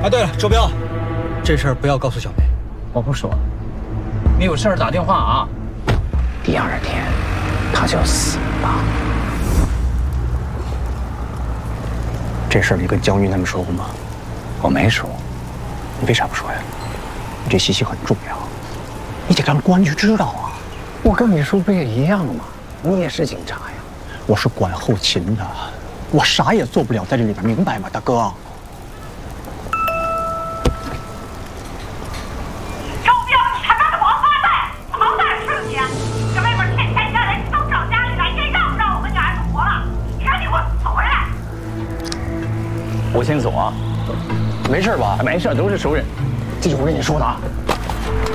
啊，对了，周彪，这事儿不要告诉小梅。 我不说，你有事儿打电话啊。 第二天，他就死了。这事儿你跟将军他们说过吗？ 我没说。 你为啥不说呀？这信息很重要，你得让公安局知道啊。 我跟你说不也一样吗？你也是警察呀。 我是管后勤的，我啥也做不了在这里边，明白吗，大哥？ 周彪，你他妈的王八蛋！好大事情啊！这外边天天下来，你都找家里来，这让不让我们女儿子活了？你赶紧给我走回来！ 我先走啊。 没事吧？ 没事，都是熟人。 这是我跟你说的啊。